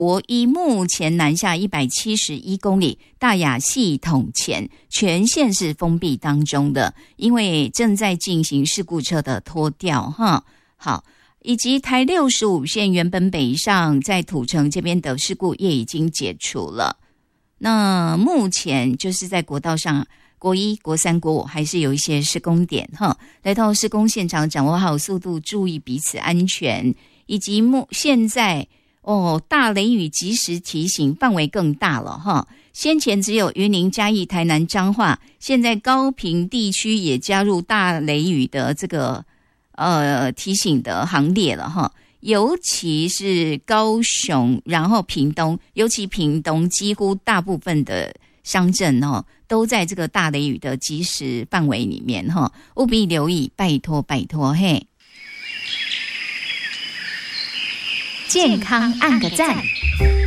国一目前南下171公里，大雅系统前全线是封闭当中的，因为正在进行事故车的拖吊哈。好，以及台65线原本北上在土城这边的事故也已经解除了。那目前就是在国道上，国一、国三、国五还是有一些施工点哈，来到施工现场掌握好速度，注意彼此安全，以及现在大雷雨及时提醒范围更大了哈。先前只有云林、嘉义、台南、彰化，现在高屏地区也加入大雷雨的这个提醒的行列了哈。尤其是高雄，然后屏东，尤其屏东几乎大部分的乡镇都在这个大雷雨的及时范围里面哈，务必留意，拜托拜托嘿。 健康按个赞。